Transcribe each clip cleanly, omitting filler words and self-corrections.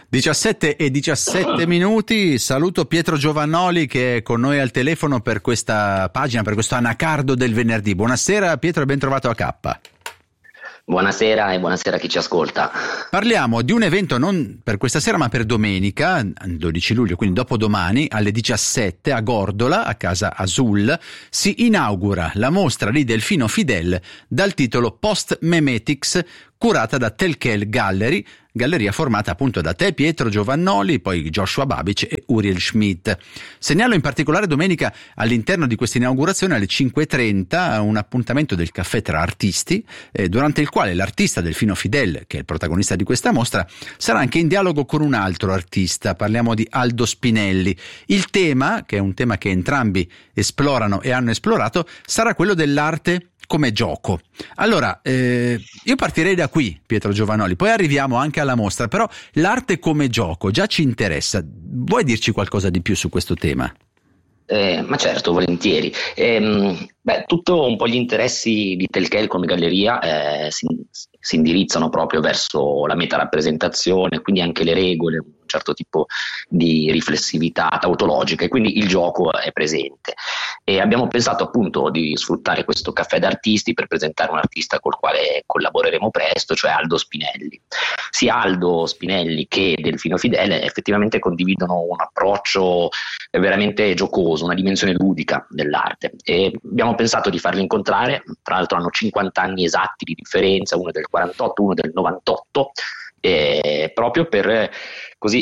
17 e 17 minuti, saluto Pietro Giovannoli che è con noi al telefono per questa pagina, per questo anacardo del venerdì. Buonasera Pietro e ben trovato a K. Buonasera e buonasera a chi ci ascolta. Parliamo di un evento non per questa sera ma per domenica, 12 luglio, quindi dopodomani, alle 17 a Gordola, a Casa Azul, si inaugura la mostra di Delfino Fidel dal titolo Post Memetics, curata da Telkel Gallery, galleria formata appunto da te Pietro Giovannoli, poi Joshua Babic e Uriel Schmidt. Segnalo in particolare domenica all'interno di questa inaugurazione alle 5:30 un appuntamento del caffè tra artisti, durante il quale l'artista Delfino Fidel, che è il protagonista di questa mostra, sarà anche in dialogo con un altro artista, parliamo di Aldo Spinelli. Il tema, che è un tema che entrambi esplorano e hanno esplorato, sarà quello dell'arte come gioco. Allora, io partirei da qui, Pietro Giovannoli, poi arriviamo anche alla mostra, però l'arte come gioco già ci interessa. Vuoi dirci qualcosa di più su questo tema? Ma certo, volentieri. Tutto un po' gli interessi di Telkel come galleria si indirizzano proprio verso la metarappresentazione, quindi anche le regole, un certo tipo di riflessività tautologica, e quindi il gioco è presente. E abbiamo pensato appunto di sfruttare questo caffè d'artisti per presentare un artista col quale collaboreremo presto, cioè Aldo Spinelli. Sia Aldo Spinelli che Delfino Fidel effettivamente condividono un approccio veramente giocoso, una dimensione ludica dell'arte, e abbiamo pensato di farli incontrare. Tra l'altro hanno 50 anni esatti di differenza, uno del 48, uno del 98, proprio per così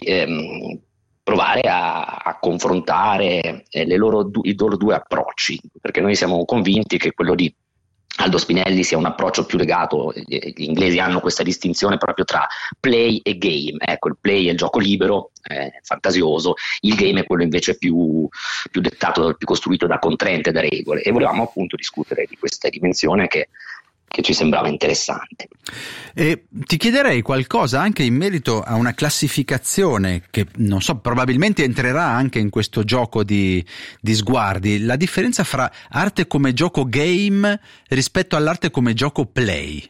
provare a confrontare i loro due approcci, perché noi siamo convinti che quello di Aldo Spinelli sia un approccio più legato, gli inglesi hanno questa distinzione proprio tra play e game. Ecco, il play è il gioco libero, fantasioso, il game è quello invece più dettato, più costruito da contraente, da regole, e volevamo appunto discutere di questa dimensione che ci sembrava interessante. E ti chiederei qualcosa anche in merito a una classificazione che, non so, probabilmente entrerà anche in questo gioco di sguardi, la differenza fra arte come gioco game rispetto all'arte come gioco play.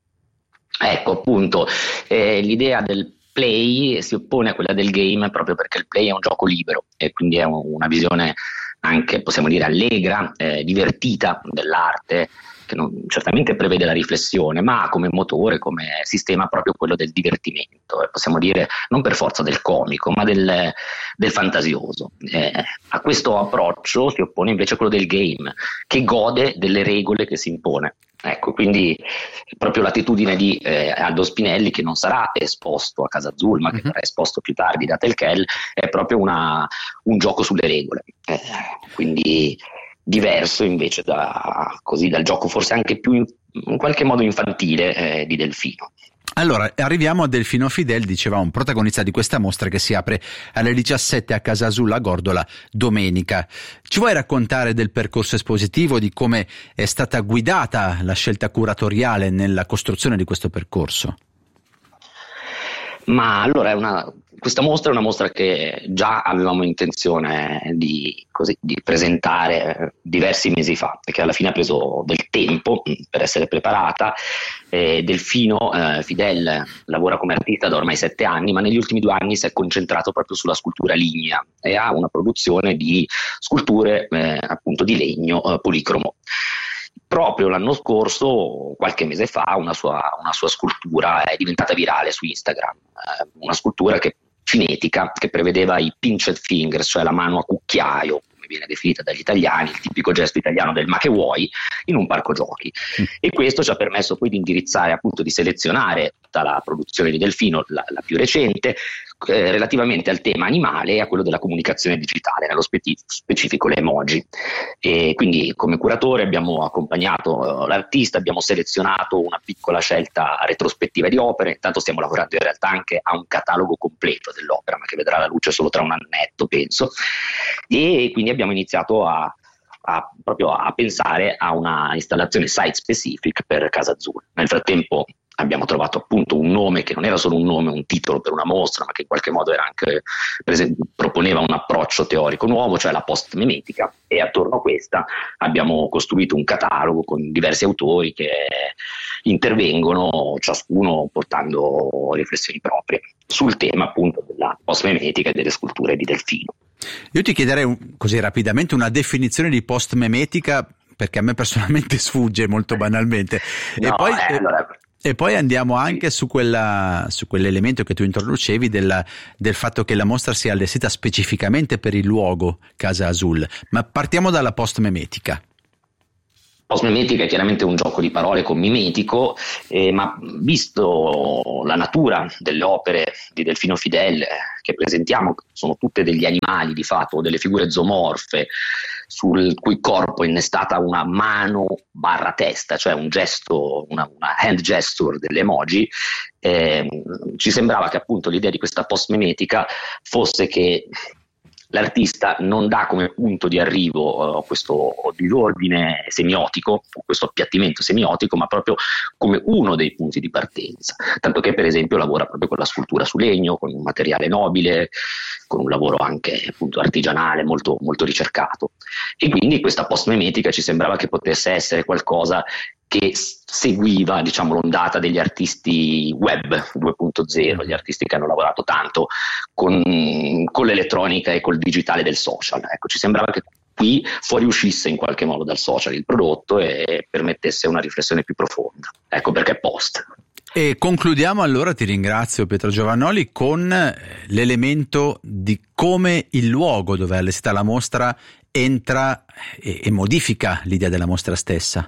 Ecco, appunto, l'idea del play si oppone a quella del game proprio perché il play è un gioco libero e quindi è una visione anche, possiamo dire, allegra, divertita dell'arte, che certamente prevede la riflessione, ma come motore, come sistema proprio quello del divertimento, possiamo dire non per forza del comico, ma del fantasioso. A questo approccio si oppone invece quello del game, che gode delle regole che si impone. Ecco, quindi proprio l'attitudine di Aldo Spinelli, che non sarà esposto a Casa Azul, ma che sarà esposto più tardi da Telkel, è proprio un gioco sulle regole. Quindi diverso invece dal gioco forse anche più in qualche modo infantile di Delfino. Allora, arriviamo a Delfino Fidel, dicevamo, protagonista di questa mostra che si apre alle 17 a Casa Azul a Gordola domenica. Ci vuoi raccontare del percorso espositivo, di come è stata guidata la scelta curatoriale nella costruzione di questo percorso? Ma allora questa mostra è una mostra che già avevamo intenzione di presentare diversi mesi fa, perché alla fine ha preso del tempo per essere preparata. Delfino Fidel lavora come artista da ormai 7 anni, ma negli ultimi 2 anni si è concentrato proprio sulla scultura lignea e ha una produzione di sculture appunto di legno policromo. Proprio l'anno scorso, qualche mese fa, una sua scultura è diventata virale su Instagram, una scultura cinetica che prevedeva i pinched fingers, cioè la mano a cucchiaio, come viene definita dagli italiani, il tipico gesto italiano del ma che vuoi, in un parco giochi. E questo ci ha permesso poi di indirizzare, appunto, di selezionare tutta la produzione di Delfino, la più recente, relativamente al tema animale e a quello della comunicazione digitale, nello specifico le emoji. E quindi come curatore abbiamo accompagnato l'artista, abbiamo selezionato una piccola scelta retrospettiva di opere. Intanto stiamo lavorando in realtà anche a un catalogo completo dell'opera, ma che vedrà la luce solo tra un annetto, penso, e quindi abbiamo iniziato proprio a pensare a una installazione site specific per Casa Azul. Nel frattempo abbiamo trovato appunto un nome che non era solo un nome, un titolo per una mostra, ma che in qualche modo era anche proponeva un approccio teorico nuovo, cioè la post-memetica, e attorno a questa abbiamo costruito un catalogo con diversi autori che intervengono, ciascuno portando riflessioni proprie sul tema appunto della post-memetica e delle sculture di Delfino. Io ti chiederei così rapidamente una definizione di post-memetica, perché a me personalmente sfugge molto banalmente. E poi andiamo anche su quell'elemento che tu introducevi del fatto che la mostra sia allestita specificamente per il luogo Casa Azul. Ma partiamo dalla post-memetica. Post-memetica è chiaramente un gioco di parole con mimetico, ma visto la natura delle opere di Delfino Fidel che presentiamo, sono tutte degli animali di fatto, o delle figure zoomorfe sul cui corpo è innestata una mano barra testa, cioè un gesto, una hand gesture delle emoji, ci sembrava che appunto l'idea di questa post-memetica fosse che l'artista non dà come punto di arrivo questo disordine semiotico, questo appiattimento semiotico, ma proprio come uno dei punti di partenza, tanto che per esempio lavora proprio con la scultura su legno, con un materiale nobile, con un lavoro anche appunto artigianale molto, molto ricercato, e quindi questa post-memetica ci sembrava che potesse essere qualcosa che seguiva, diciamo, l'ondata degli artisti web 2.0, gli artisti che hanno lavorato tanto con l'elettronica e col digitale del social. Ecco, ci sembrava che qui fuoriuscisse in qualche modo dal social il prodotto e permettesse una riflessione più profonda. Ecco perché post. E concludiamo allora, ti ringrazio Pietro Giovannoli, con l'elemento di come il luogo dove è allestita la mostra entra e modifica l'idea della mostra stessa.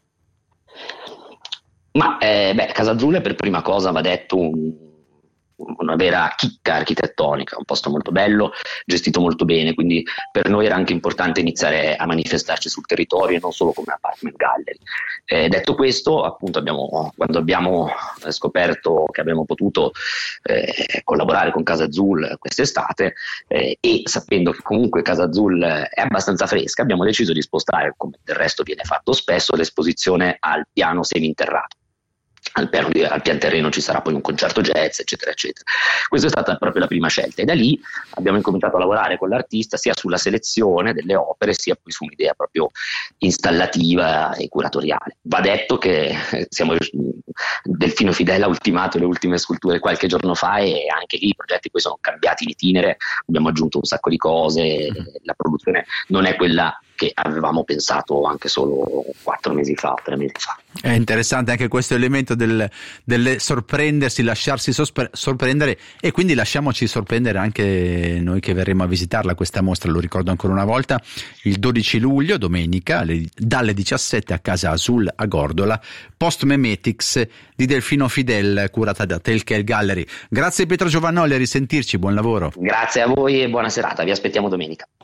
Ma Casa Azul è per prima cosa, va detto, una vera chicca architettonica, un posto molto bello, gestito molto bene, quindi per noi era anche importante iniziare a manifestarci sul territorio e non solo come apartment gallery. Detto questo, appunto quando abbiamo scoperto che avremmo potuto collaborare con Casa Azul quest'estate e sapendo che comunque Casa Azul è abbastanza fresca, abbiamo deciso di spostare, come del resto viene fatto spesso, l'esposizione al piano seminterrato. Al pian terreno ci sarà poi un concerto jazz, eccetera, eccetera. Questa è stata proprio la prima scelta, e da lì abbiamo incominciato a lavorare con l'artista sia sulla selezione delle opere, sia poi su un'idea proprio installativa e curatoriale. Va detto che Delfino Fidel ha ultimato le ultime sculture qualche giorno fa, e anche lì i progetti poi sono cambiati in itinere, abbiamo aggiunto un sacco di cose, la produzione non è quella che avevamo pensato anche solo 4 mesi fa, 3 mesi fa. È interessante anche questo elemento del sorprendersi, lasciarsi sorprendere, e quindi lasciamoci sorprendere anche noi che verremo a visitarla questa mostra. Lo ricordo ancora una volta, il 12 luglio, domenica, dalle 17 a Casa Azul a Gordola, Post Memetics di Delfino Fidel, curata da Telkel Gallery. Grazie Pietro Giovannoli, a risentirci, buon lavoro. Grazie a voi e buona serata, vi aspettiamo domenica.